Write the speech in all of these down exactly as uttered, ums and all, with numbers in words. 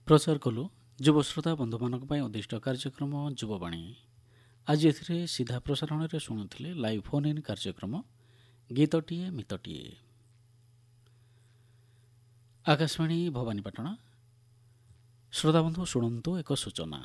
ପ୍ରଚାର କଲୁ ଯୁବଶ୍ରୋତା ବନ୍ଧୁମାନଙ୍କ ପାଇଁ ଉଦ୍ଦିଷ୍ଟ କାର୍ଯ୍ୟକ୍ରମ ଯୁବବାଣୀ। ଆଜି ଏଥିରେ ସିଧା ପ୍ରସାରଣରେ ଶୁଣୁଥିଲେ ଲାଇଭ୍ ଫୋନ୍ ଇନ୍ କାର୍ଯ୍ୟକ୍ରମ ଗୀତଟିଏ ମିତଟିଏ। ଆକାଶବାଣୀ ଭବାନୀପାଟଣା। ଶ୍ରୋତାବନ୍ଧୁ ଶୁଣନ୍ତୁ ଏକ ସୂଚନା।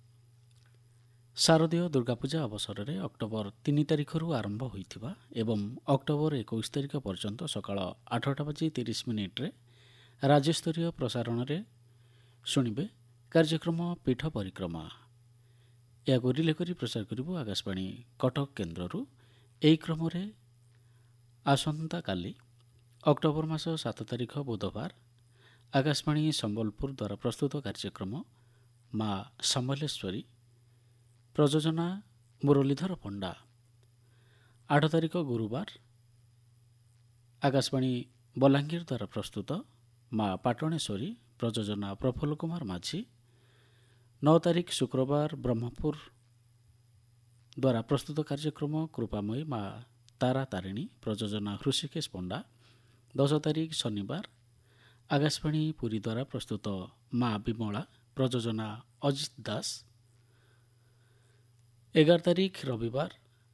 ଶାରଦୀୟ ଦୁର୍ଗାପୂଜା ଅବସରରେ ଅକ୍ଟୋବର ତିନି ତାରିଖରୁ ଆରମ୍ଭ ହୋଇଥିବା ଏବଂ ଅକ୍ଟୋବର ଏକୋଇଶ ତାରିଖ ପର୍ଯ୍ୟନ୍ତ ସକାଳ ଆଠଟା ବାଜି ତିରିଶ ମିନିଟ୍ରେ ରାଜ୍ୟସ୍ତରୀୟ ପ୍ରସାରଣରେ ଶୁଣିବେ କାର୍ଯ୍ୟକ୍ରମ ପୀଠ ପରିକ୍ରମା। ଏହାକୁ ରିଲେ କରି ପ୍ରଚାର କରିବୁ ଆକାଶବାଣୀ କଟକ କେନ୍ଦ୍ରରୁ। ଏହି କ୍ରମରେ ଆସନ୍ତାକାଲି ଅକ୍ଟୋବର ମାସ ସାତ ତାରିଖ ବୁଧବାର ଆକାଶବାଣୀ ସମ୍ବଲପୁର ଦ୍ୱାରା ପ୍ରସ୍ତୁତ କାର୍ଯ୍ୟକ୍ରମ ମା ସମଲେଶ୍ୱରୀ, ପ୍ରଯୋଜନା ମୁରଲୀଧର ପଣ୍ଡା। ଆଠ ତାରିଖ ଗୁରୁବାର ଆକାଶବାଣୀ ବଲାଙ୍ଗୀର ଦ୍ୱାରା ପ୍ରସ୍ତୁତ ମା ପାଟଣେଶ୍ୱରୀ, ପ୍ରଯୋଜନା ପ୍ରଫୁଲ୍ଲ କୁମାର ମାଝୀ। ନଅ ତାରିଖ ଶୁକ୍ରବାର ବ୍ରହ୍ମପୁର ଦ୍ୱାରା ପ୍ରସ୍ତୁତ କାର୍ଯ୍ୟକ୍ରମ କୃପାମୟୀ ମା ତାରା ତାରିଣୀ, ପ୍ରଯୋଜନା ହୃଷିକେଶ ପଣ୍ଡା। ଦଶ ତାରିଖ ଶନିବାର ଆକାଶବାଣୀ ପୁରୀ ଦ୍ୱାରା ପ୍ରସ୍ତୁତ ମା ବିମଳା, ପ୍ରଯୋଜନା ଅଜିତ ଦାସ। ଏଗାର ତାରିଖ ରବିବାର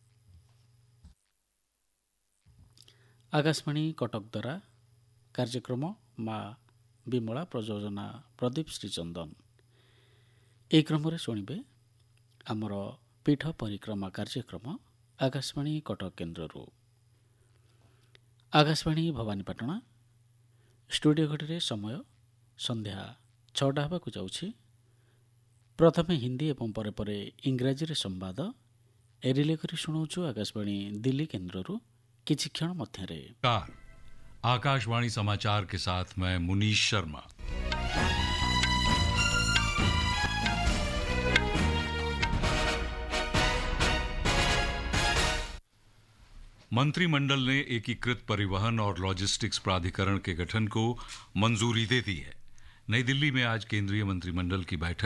ଆକାଶବାଣୀ କଟକ ଦ୍ୱାରା କାର୍ଯ୍ୟକ୍ରମ ମା ବିମଳା, ପ୍ରଯୋଜନା ପ୍ରଦୀପ ଶ୍ରୀଚନ୍ଦନ। ଏହି କ୍ରମରେ ଶୁଣିବେ ଆମର ପୀଠ ପରିକ୍ରମା କାର୍ଯ୍ୟକ୍ରମ ଆକାଶବାଣୀ କଟକ କେନ୍ଦ୍ରରୁ। ଆକାଶବାଣୀ ଭବାନୀପାଟଣା। ଷ୍ଟୁଡ଼ିଓ ଘଡ଼ିରେ ସମୟ ସନ୍ଧ୍ୟା ଛଅଟା ହେବାକୁ ଯାଉଛି। ପ୍ରଥମେ ହିନ୍ଦୀ ଏବଂ ପରେ ପରେ ଇଂରାଜୀରେ ସମ୍ବାଦ ରିଲେ କରି ଶୁଣାଉଛୁ ଆକାଶବାଣୀ ଦିଲ୍ଲୀ କେନ୍ଦ୍ରରୁ କିଛି କ୍ଷଣ ମଧ୍ୟରେ। आकाशवाणी समाचार के साथ मैं मुनीश शर्मा। मंत्रिमंडल ने एकीकृत परिवहन और लॉजिस्टिक्स प्राधिकरण के गठन को मंजूरी दे दी है। नई दिल्ली में आज केंद्रीय मंत्रिमंडल की बैठक